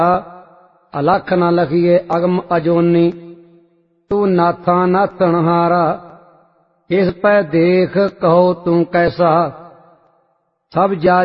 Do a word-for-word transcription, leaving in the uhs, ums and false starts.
अलख न लखिए अगम अजोनी, तू नाथा नाथनहारा। इस पै देख कहो तू कैसा, सब जा